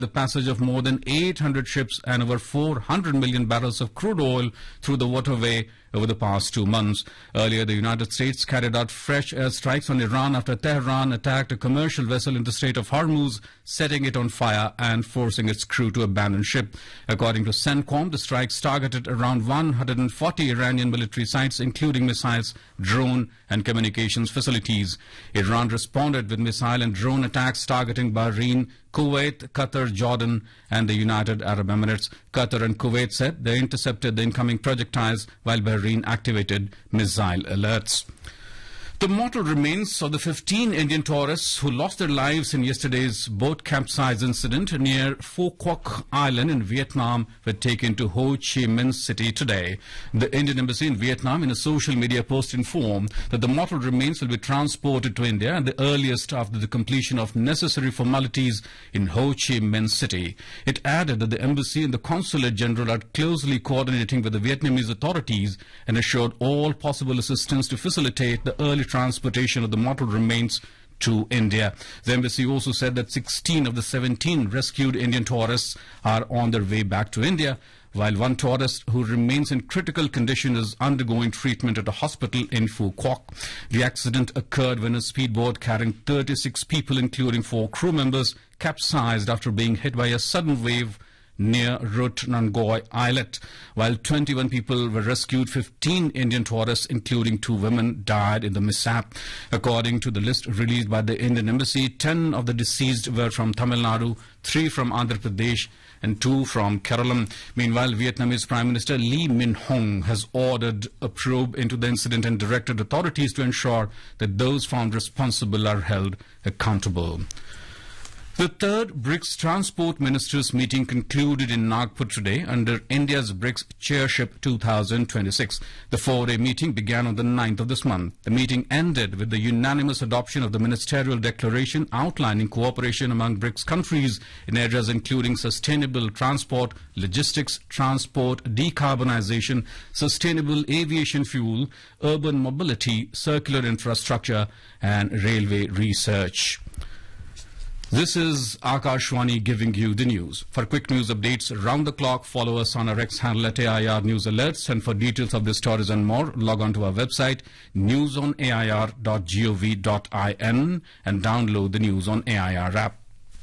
the passage of more than 800 ships and over 400 million barrels of crude oil through the waterway over the past 2 months. Earlier, the United States carried out fresh airstrikes on Iran after Tehran attacked a commercial vessel in the Strait of Hormuz, setting it on fire and forcing its crew to abandon ship. According to CENTCOM, the strikes targeted around 140 Iranian military sites, including missiles, drone and communications facilities. Iran responded with missile and drone attacks targeting Bahrain, Kuwait, Qatar, Jordan and the United Arab Emirates. Qatar and Kuwait said they intercepted the incoming projectiles while Bahrain activated missile alerts. The mortal remains of the 15 Indian tourists who lost their lives in yesterday's boat capsize incident near Phu Quoc Island in Vietnam were taken to Ho Chi Minh City today. The Indian Embassy in Vietnam in a social media post informed that the mortal remains will be transported to India at the earliest after the completion of necessary formalities in Ho Chi Minh City. It added that the embassy and the consulate general are closely coordinating with the Vietnamese authorities and assured all possible assistance to facilitate the early transportation of the mortal remains to India. The embassy also said that 16 of the 17 rescued Indian tourists are on their way back to India, while one tourist who remains in critical condition is undergoing treatment at a hospital in Phu Quoc. The accident occurred when a speedboat carrying 36 people, including 4 crew members, capsized after being hit by a sudden wave near Rut Nangoi Islet. While 21 people were rescued, 15 Indian tourists, including 2 women, died in the mishap. According to the list released by the Indian Embassy, 10 of the deceased were from Tamil Nadu, 3 from Andhra Pradesh and 2 from Kerala. Meanwhile, Vietnamese Prime Minister Lee Min Hong has ordered a probe into the incident and directed authorities to ensure that those found responsible are held accountable. The third BRICS Transport Ministers meeting concluded in Nagpur today under India's BRICS Chairship 2026. The 4-day meeting began on the 9th of this month. The meeting ended with the unanimous adoption of the ministerial declaration outlining cooperation among BRICS countries in areas including sustainable transport, logistics, transport, decarbonization, sustainable aviation fuel, urban mobility, circular infrastructure and railway research. This is Akashwani giving you the news. For quick news updates around the clock, follow us on our X handle at AIR News Alerts. And for details of the stories and more, log on to our website, newsonair.gov.in, and download the News on AIR app.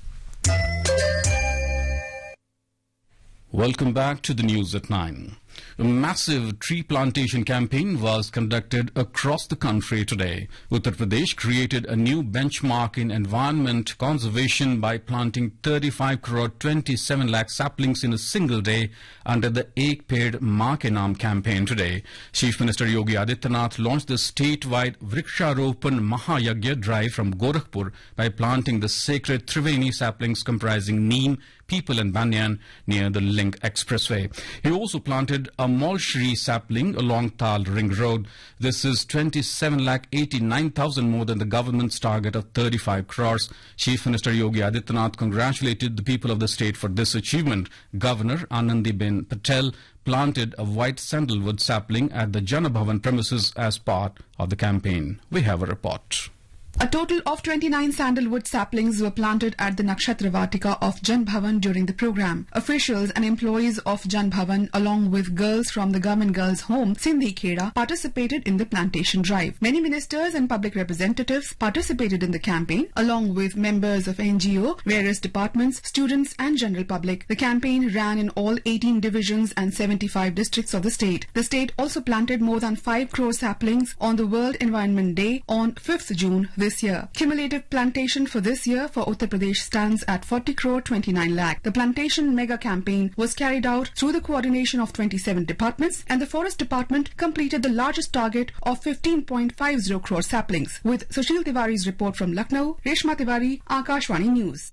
Welcome back to the news at 9. A massive tree plantation campaign was conducted across the country today. Uttar Pradesh created a new benchmark in environment conservation by planting 35 crore 27 lakh saplings in a single day under the Ek Ped Maa Ke Naam campaign today. Chief Minister Yogi Adityanath launched the statewide Vriksharopan Mahayagya drive from Gorakhpur by planting the sacred Triveni saplings comprising neem, peepal and banyan near the Link Expressway. He also planted a Mulshri sapling along Tal Ring Road. This is 27,89,000 more than the government's target of 35 crores. Chief Minister Yogi Adityanath congratulated the people of the state for this achievement. Governor Anandiben Patel planted a white sandalwood sapling at the Jana Bhavan premises as part of the campaign. We have a report. A total of 29 sandalwood saplings were planted at the Nakshatra Vatika of Jan Bhavan during the program. Officials and employees of Jan Bhavan, along with girls from the Government Girls' Home, Sindhi Kheda, participated in the plantation drive. Many ministers and public representatives participated in the campaign, along with members of NGO, various departments, students and general public. The campaign ran in all 18 divisions and 75 districts of the state. The state also planted more than 5 crore saplings on the World Environment Day on 5th June this year. Cumulative plantation for this year for Uttar Pradesh stands at 40 crore 29 lakh. The plantation mega campaign was carried out through the coordination of 27 departments, and the Forest Department completed the largest target of 15.50 crore saplings. With Sushil Tiwari's report from Lucknow, Reshma Tiwari, Akashwani News.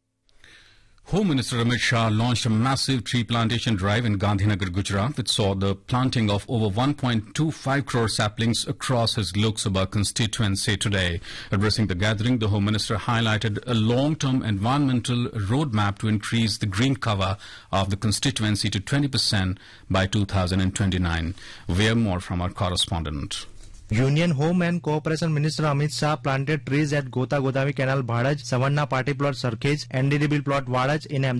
Home Minister Amit Shah launched a massive tree plantation drive in Gandhinagar, Gujarat, which saw the planting of over 1.25 crore saplings across his Lok Sabha constituency today. Addressing the gathering, the Home Minister highlighted a long-term environmental roadmap to increase the green cover of the constituency to 20% by 2029. We have more from our correspondent. Union Home and Cooperation Minister Amit Shah planted trees at Gota Godavi Canal, Bhadaj, Savarna Party Plot, Sarkhej, NDDB Plot, Wadaj in